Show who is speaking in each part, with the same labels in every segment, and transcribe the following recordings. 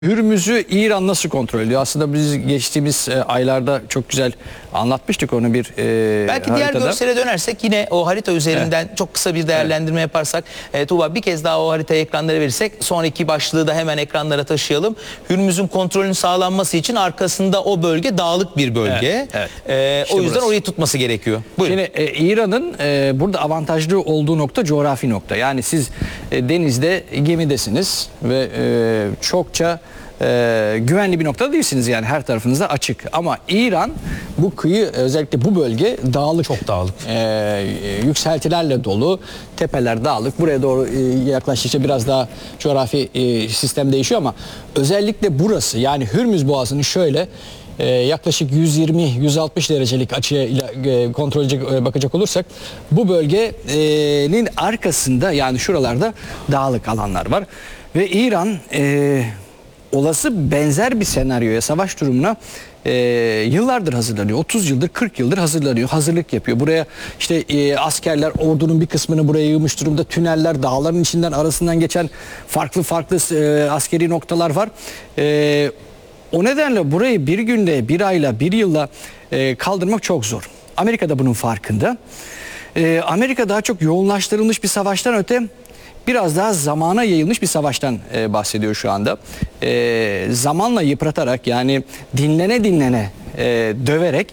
Speaker 1: Hürmüz'ü İran nasıl kontrol ediyor? Aslında biz geçtiğimiz aylarda çok güzel anlatmıştık onu bir
Speaker 2: Belki
Speaker 1: haritada.
Speaker 2: diğer görsele dönersek yine o harita üzerinden çok kısa bir değerlendirme yaparsak Tuğba bir kez daha o haritayı ekranlara verirsek sonraki başlığı da hemen ekranlara taşıyalım. Hürmüz'ün kontrolünün sağlanması için arkasında o bölge dağlık bir bölge. İşte o yüzden burası. Orayı tutması gerekiyor. Buyurun.
Speaker 1: Şimdi İran'ın burada avantajlı olduğu nokta coğrafi nokta. Yani siz denizde gemidesiniz ve çokça güvenli bir noktada değilsiniz, yani her tarafınızda açık. Ama İran bu kıyı, özellikle bu bölge dağlık.
Speaker 2: Çok dağlık.
Speaker 1: Yükseltilerle dolu, tepeler dağlık. Buraya doğru yaklaştıkça biraz daha coğrafi sistem değişiyor ama özellikle burası, yani Hürmüz Boğazı'nın şöyle yaklaşık 120-160 derecelik açıya kontrol bakacak olursak bu bölgenin arkasında, yani şuralarda dağlık alanlar var ve İran olası benzer bir senaryoya, savaş durumuna yıllardır hazırlanıyor. 30 yıldır, 40 yıldır hazırlanıyor. Hazırlık yapıyor. Buraya işte askerler ordunun bir kısmını buraya yığmış durumda. Tüneller, dağların içinden, arasından geçen farklı askeri noktalar var. O nedenle burayı bir günde, bir ayla, bir yılla kaldırmak çok zor. Amerika da bunun farkında. Amerika daha çok yoğunlaştırılmış bir savaştan öte biraz daha zamana yayılmış bir savaştan bahsediyor şu anda. Zamanla yıpratarak, yani dinlene döverek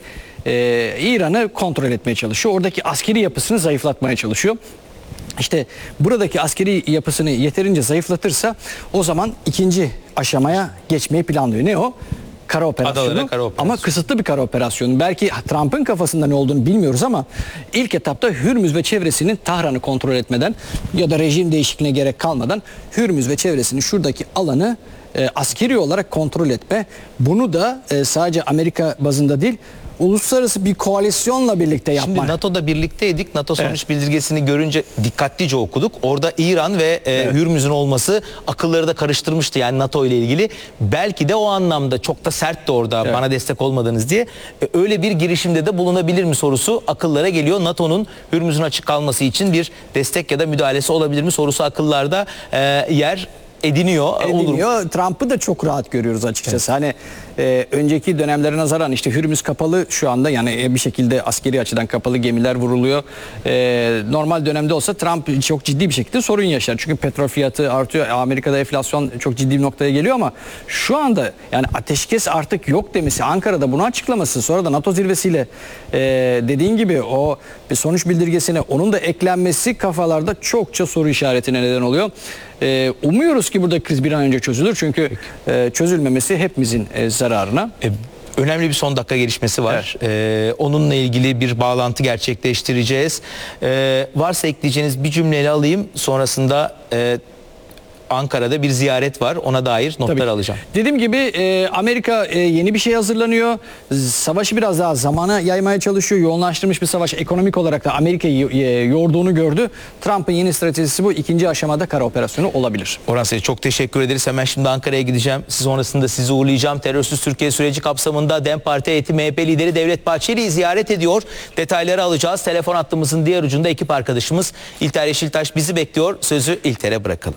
Speaker 1: İran'ı kontrol etmeye çalışıyor. Oradaki askeri yapısını zayıflatmaya çalışıyor. İşte buradaki askeri yapısını yeterince zayıflatırsa o zaman ikinci aşamaya geçmeyi planlıyor. Ne o? Kara operasyonu. Ama kısıtlı bir kara operasyonu. Belki Trump'ın kafasında ne olduğunu bilmiyoruz ama ilk etapta Hürmüz ve çevresinin Tahran'ı kontrol etmeden ya da rejim değişikliğine gerek kalmadan Hürmüz ve çevresinin şuradaki alanı askeri olarak kontrol etme. Bunu da sadece Amerika bazında değil, uluslararası bir koalisyonla birlikte yapmak.
Speaker 2: Şimdi NATO'da birlikteydik. NATO sonuç bildirgesini görünce dikkatlice okuduk. Orada İran ve Hürmüz'ün olması akılları da karıştırmıştı, yani NATO ile ilgili. Belki de o anlamda çok da sertti orada bana destek olmadınız diye. Öyle bir girişimde de bulunabilir mi sorusu akıllara geliyor. NATO'nun Hürmüz'ün açık kalması için bir destek ya da müdahalesi olabilir mi sorusu akıllarda yer ediniyor.
Speaker 1: Trump'ı da çok rahat görüyoruz açıkçası. Hani önceki dönemlere nazaran işte Hürmüz kapalı şu anda, yani bir şekilde askeri açıdan kapalı, gemiler vuruluyor. Normal dönemde olsa Trump çok ciddi bir şekilde sorun yaşar. Çünkü petrol fiyatı artıyor. Amerika'da enflasyon çok ciddi bir noktaya geliyor ama şu anda yani ateşkes artık yok demesi, Ankara'da bunu açıklaması, sonra da NATO zirvesiyle dediğin gibi o bir sonuç bildirgesine onun da eklenmesi kafalarda çokça soru işaretine neden oluyor. Umuyoruz ki burada kriz bir an önce çözülür. Çünkü çözülmemesi hepimizin zararına.
Speaker 2: Önemli bir son dakika gelişmesi var. Evet. Onunla ilgili bir bağlantı gerçekleştireceğiz. Varsa ekleyeceğiniz bir cümleyle alayım. Sonrasında Ankara'da bir ziyaret var. Ona dair notlar alacağım.
Speaker 1: Dediğim gibi Amerika yeni bir şey hazırlanıyor. Savaşı biraz daha zamana yaymaya çalışıyor. Yoğunlaştırmış bir savaş. Ekonomik olarak da Amerika'yı yorduğunu gördü. Trump'ın yeni stratejisi bu. İkinci aşamada kara operasyonu olabilir.
Speaker 2: Orhan Bey çok teşekkür ederiz. Hemen şimdi Ankara'ya gideceğim. Sonrasında sizi uğurlayacağım. Terörsüz Türkiye süreci kapsamında DEM Parti heyeti MHP lideri Devlet Bahçeli'yi ziyaret ediyor. Detayları alacağız. Telefon hattımızın diğer ucunda ekip arkadaşımız İlter Yeşiltaş bizi bekliyor. Sözü İlter'e bırakalım.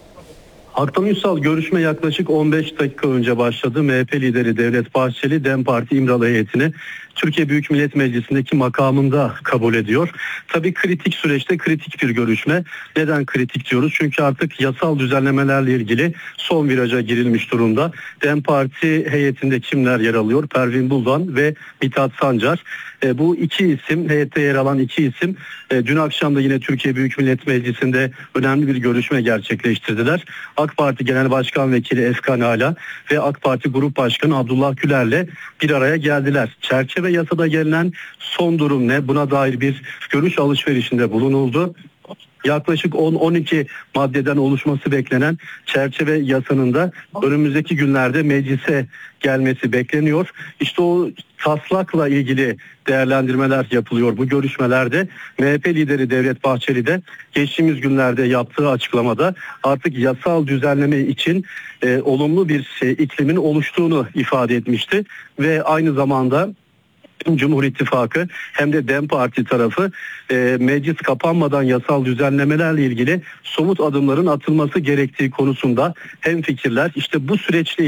Speaker 3: Aktan Ünsal, görüşme yaklaşık 15 dakika önce başladı. MHP lideri Devlet Bahçeli, DEM Parti İmralı heyetini Türkiye Büyük Millet Meclisi'ndeki makamında kabul ediyor. Tabii kritik süreçte kritik bir görüşme. Neden kritik diyoruz? Çünkü artık yasal düzenlemelerle ilgili son viraja girilmiş durumda. DEM Parti heyetinde kimler yer alıyor? Pervin Buldan ve Mithat Sancar. Bu iki isim, heyette yer alan iki isim dün akşam da yine Türkiye Büyük Millet Meclisi'nde önemli bir görüşme gerçekleştirdiler. AK Parti Genel Başkan Vekili Efkan Ala ve AK Parti Grup Başkanı Abdullah Güler'le bir araya geldiler. Çerçeve yasada gelinen son durum ne? Buna dair bir görüş alışverişinde bulunuldu. Yaklaşık 10-12 maddeden oluşması beklenen çerçeve yasanın da önümüzdeki günlerde meclise gelmesi bekleniyor. İşte o taslakla ilgili değerlendirmeler yapılıyor bu görüşmelerde. MHP lideri Devlet Bahçeli de geçtiğimiz günlerde yaptığı açıklamada artık yasal düzenleme için olumlu bir iklimin oluştuğunu ifade etmişti ve aynı zamanda hem Cumhur İttifakı hem de DEM Parti tarafı meclis kapanmadan yasal düzenlemelerle ilgili somut adımların atılması gerektiği konusunda hemfikirler. İşte bu süreçle